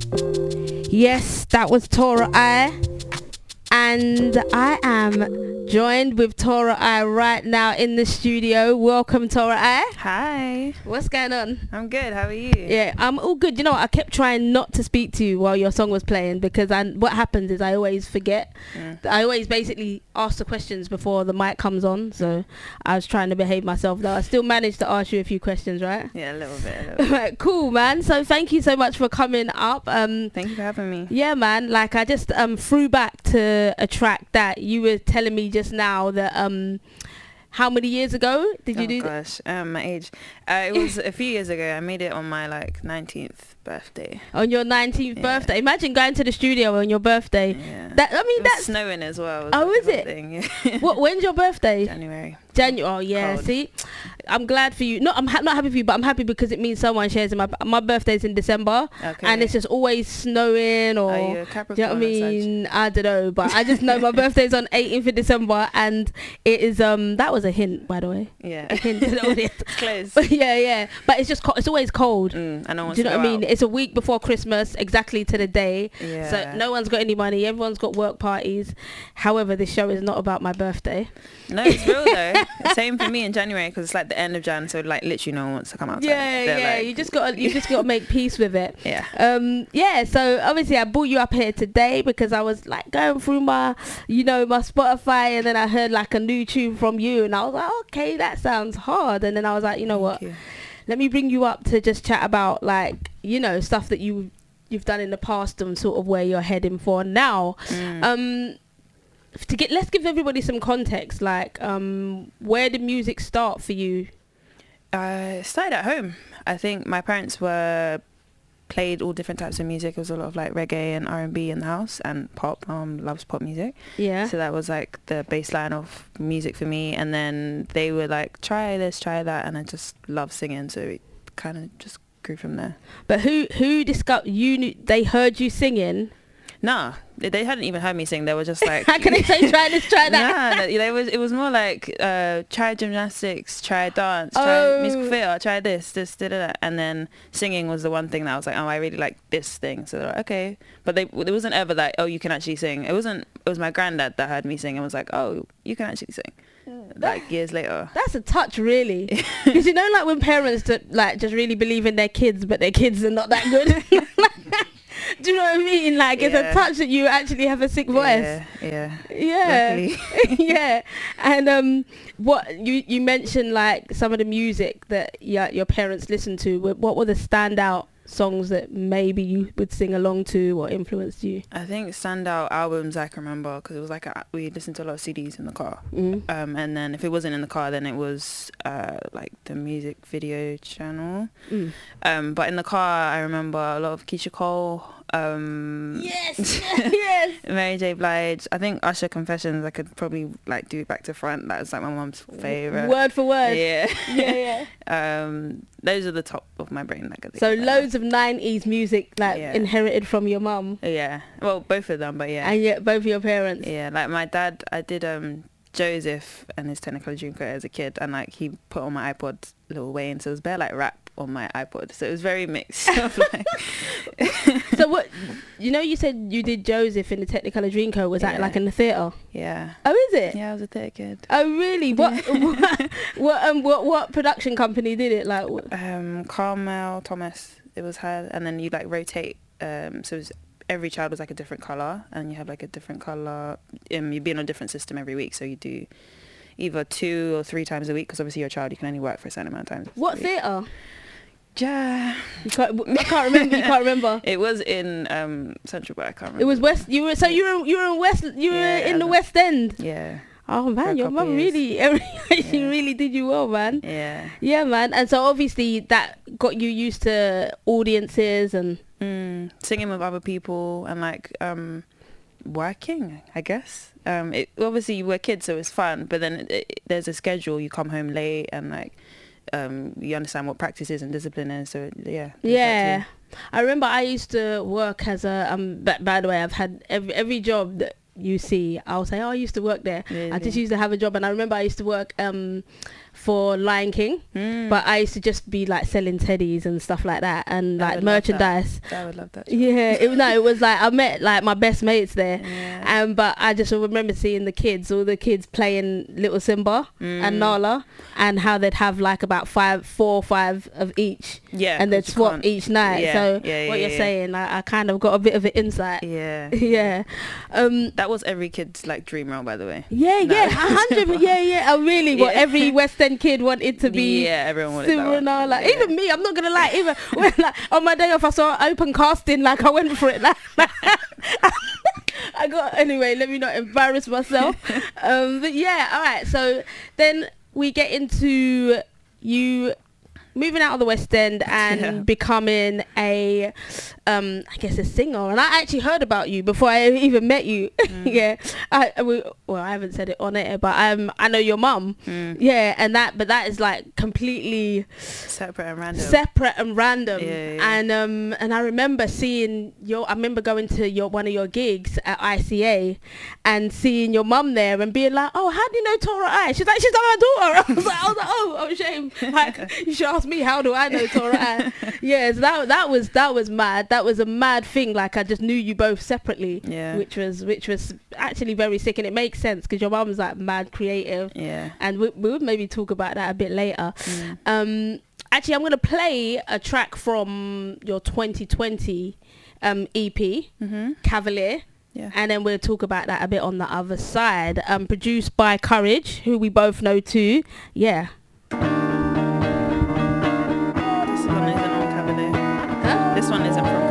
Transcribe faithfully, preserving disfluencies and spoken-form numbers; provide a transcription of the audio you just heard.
Yes, that was Tora I. And I am joined with Tora I right now in the studio. Welcome, Tora I. Hi. What's going on? I'm good. How are you? Yeah, I'm all good. You know what? I kept trying not to speak to you while your song was playing because I, what happens is I always forget. Mm. I always basically ask the questions before the mic comes on. So I was trying to behave myself though. I still managed to ask you a few questions, right? Yeah, a little bit. A little bit. Right, cool, man. So thank you so much for coming up. Um, thank you for having me. Yeah, man. Like I just um threw back to a track that you were telling me just now that um how many years ago did you oh do gosh um my age uh, it was a few years ago. I made it on my like nineteenth birthday. On your nineteenth yeah. birthday. Imagine going to the studio on your birthday. Yeah. That I mean it was that's snowing as well. Oh, like is it? thing. Yeah. What when's your birthday? January. January. Oh yeah. Cold. See, I'm glad for you. No, I'm ha- not happy for you, but I'm happy because it means someone shares in my my birthday's in December, okay. and it's just always snowing or. Are you a Capricorn? Do you know what I mean? I don't know, but I just know my birthday's on eighteenth of December, and it is um that was a hint, by the way. Yeah. A hint to the audience. It's close. yeah, yeah, but it's just co- it's always cold. Mm, I know. Do you know what I mean? Out. It's a week before Christmas, exactly to the day. Yeah. So no one's got any money. Everyone's got work parties. However, this show is not about my birthday. No, it's real though. Same for me in January because it's like the end of Jan, so like literally no one wants to come outside. Yeah, They're yeah. like, you just got you just got to make peace with it. Yeah. Um. Yeah. So obviously I brought you up here today because I was like going through my, you know, my Spotify, and then I heard like a new tune from you, and I was like, okay, that sounds hard. And then I was like, you know what? you. Let me bring you up to just chat about like, you know, stuff that you you've done in the past and sort of where you're heading for now. Mm. Um. To get, let's give everybody some context. Like, um, where did music start for you? I started at home. I think my parents were played all different types of music. It was a lot of like reggae and R and B in the house and pop. My mum loves pop music. Yeah. So that was like the baseline of music for me. And then they were like, try this, try that, and I just love singing. So it kind of just grew from there. But who who discovered you? Knew, they heard you singing. Nah, they hadn't even heard me sing. They were just like, how can they say try this, try that? Nah, they was it was more like uh, try gymnastics, try dance, try Oh. musical theatre, try this, this, da, da, da. And then singing was the one thing that I was like, oh, I really like this thing. So they're like, okay, but they it wasn't ever like, oh, you can actually sing. It wasn't. It was my granddad that heard me sing and was like, oh, you can actually sing. Like years later. That's a touch, really, because you know, like when parents that like just really believe in their kids, but their kids are not that good. Do you know what I mean? Like, it's Yeah. a touch that you actually have a sick voice. Yeah, yeah. Yeah. Yeah. And um, what you you mentioned, like some of the music that your your parents listened to. Wh- What were the standout songs that maybe you would sing along to or influenced you? I think standout albums I can remember because it was like a, we listened to a lot of C Ds in the car. Mm. Um, and then if it wasn't in the car, then it was uh, like the music video channel. Mm. Um, but in the car, I remember a lot of Keisha Cole. Um, Yes, yes. Mary J. Blige. I think Usher Confessions. I could probably like do it back to front. That was like my mum's favorite. Word for word. Yeah. Yeah, yeah. um, those are the top of my brain. Like, I think So right now. loads of nineties music like Yeah. inherited from your mum Yeah. Well, both of them, but yeah. and yet both your parents. Yeah, like my dad, I did um Joseph and his Technicolor Dreamcoat as a kid, and like he put on my iPod Lil Wayne, so it was bare like rap on my iPod, so it was very mixed. Of, like So what, you know, you said you did Joseph in the Technicolor Dreamcoat. Was that Yeah. like in the theatre? yeah, Oh, is it? yeah, I was a theatre kid. Oh, really? What, what, what, um, what, what production company did it? Like, what? Um, Carmel Thomas, it was her, and then you like rotate. Um, so it was, every child was like a different color, and you have like a different color. Um, you'd be on a different system every week, so you do either two or three times a week, because obviously you're a child, you can only work for a certain amount of times. What a week. theatre? Ja. You can't, I can't remember. You can't remember. It was in um Central, but I can't remember. It was West. You were so you were you were in West. You were Yeah, in the no. West End. Yeah. Oh For man, a your couple mum years. really, she Yeah. really did you well, man. Yeah. Yeah, man. And so obviously that got you used to audiences and Mm, singing with other people and like um working, I guess. Um, it, obviously you were kids, so it's fun, but then it, it, there's a schedule. You come home late and like um, you understand what practice is and discipline is. So yeah. there's that yeah. too. I remember I used to work as a um. By, by the way, I've had every every job that you see. I'll say, oh, I used to work there. Really? I just used to have a job, and I remember I used to work um for Lion King, Mm. but I used to just be like selling teddies and stuff like that, and I like would love that. merchandise. I would love that. Yeah, it, no, it was like I met like my best mates there, Yeah. um, but I just remember seeing the kids, all the kids playing Little Simba and Mm. Nala, and how they'd have like about five, four or five of each, Yeah. and they'd 'cause you swap can't- each night. Yeah, So yeah, what yeah, you're yeah. saying, I, I kind of got a bit of an insight. Yeah. Yeah, um, That was every kid's like dream role, by the way. yeah, No. yeah, a hundred, yeah, yeah. Oh, really? What Yeah. every West End kid wanted to be. Yeah, everyone wanted Simba that and one. all, like Yeah. even me, I'm not gonna lie, even when like on my day off I saw open casting, like I went for it. Like, I got anyway, let me not embarrass myself. Um but yeah, all right, so then we get into you moving out of the West End and Yeah. becoming a um I guess a singer. And I actually heard about you before I even met you. Mm. Yeah, I, I we- well I haven't said it on air, but um I know your mum. Mm. Yeah, and that but that is like completely Separate and random. separate and random. Yeah, yeah, yeah. And um and I remember seeing your I remember going to your one of your gigs at I C A and seeing your mum there and being like, oh, how do you know Tora I? She's like, she's like my daughter. I was like, I was like, oh, oh shame. Like you should ask me, how do I know Tora I? Yeah, so that that was that was mad. That was a mad thing. Like I just knew you both separately. Yeah. Which was which was actually very sick, and it makes sense because your mum's like mad creative. Yeah. And we, we would maybe talk about that a bit later. Mm. Um, actually, I'm going to play a track from your twenty twenty um, E P, Mm-hmm. Cavalier, Yeah. and then we'll talk about that a bit on the other side. Um, produced by Courage, who we both know too. Yeah. This one isn't on Cavalier. Huh? This one isn't from